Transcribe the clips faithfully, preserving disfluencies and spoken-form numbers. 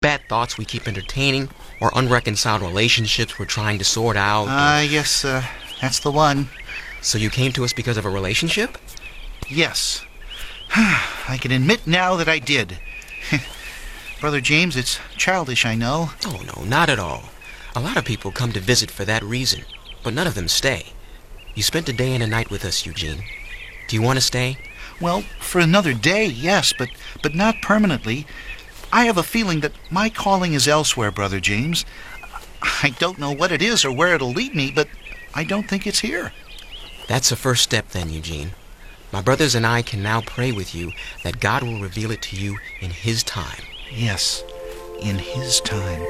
bad thoughts we keep entertaining, or unreconciled relationships we're trying to sort out? Ah, uh, yes, uh, that's the one. So you came to us because of a relationship? Yes. I can admit now that I did. Brother James, it's childish, I know. Oh, no, not at all. A lot of people come to visit for that reason, but none of them stay. You spent a day and a night with us, Eugene. Do you want to stay? Well, for another day, yes, but, but not permanently. I have a feeling that my calling is elsewhere, Brother James. I don't know what it is or where it'll lead me, but I don't think it's here. That's a first step then, Eugene. My brothers and I can now pray with you that God will reveal it to you in His time. Yes, in His time.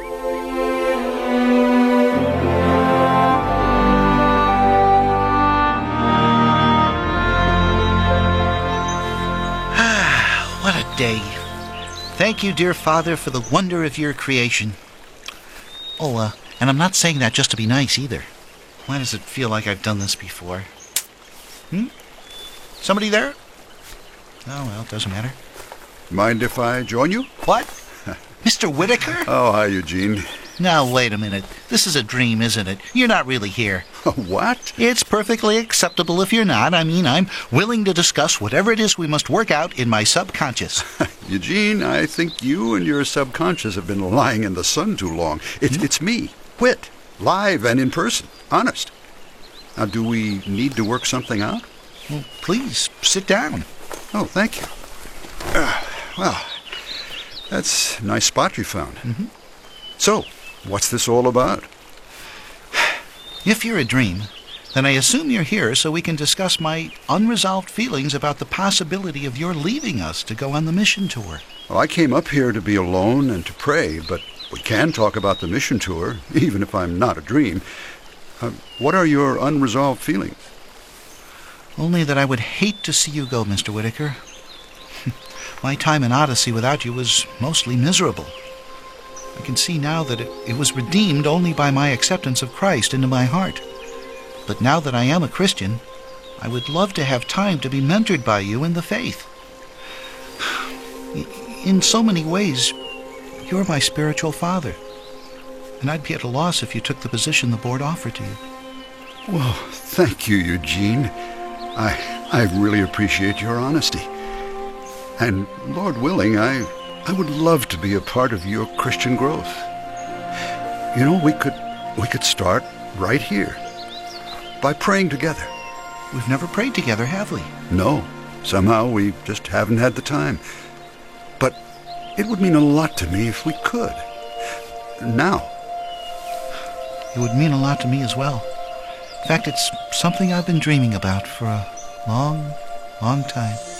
Ah, what a day. Thank you, dear Father, for the wonder of your creation. Oh, uh, and I'm not saying that just to be nice either. Why does it feel like I've done this before? Hmm? Somebody there? Oh, well, it doesn't matter. Mind if I join you? What? Mister Whitaker? Oh, hi, Eugene. Now, wait a minute. This is a dream, isn't it? You're not really here. What? It's perfectly acceptable if you're not. I mean, I'm willing to discuss whatever it is we must work out in my subconscious. Eugene, I think you and your subconscious have been lying in the sun too long. It's, Hmm? it's me, Whit, live and in person, honest. Now, do we need to work something out? Well, please, sit down. Oh, thank you. Uh, well, that's a nice spot you found. Mm-hmm. So, what's this all about? If you're a dream, then I assume you're here so we can discuss my unresolved feelings about the possibility of your leaving us to go on the mission tour. Well, I came up here to be alone and to pray, but we can talk about the mission tour, even if I'm not a dream. Uh, what are your unresolved feelings? Only that I would hate to see you go, Mister Whitaker. My time in Odyssey without you was mostly miserable. I can see now that it, it was redeemed only by my acceptance of Christ into my heart. But now that I am a Christian, I would love to have time to be mentored by you in the faith. In so many ways, you're my spiritual father, and I'd be at a loss if you took the position the board offered to you. Well, thank you, Eugene. I I really appreciate your honesty. And Lord willing, I I would love to be a part of your Christian growth. You know, we could we could start right here by praying together. We've never prayed together, have we? No, somehow we just haven't had the time. But it would mean a lot to me if we could. Now. It would mean a lot to me as well. In fact, it's something I've been dreaming about for a long, long time.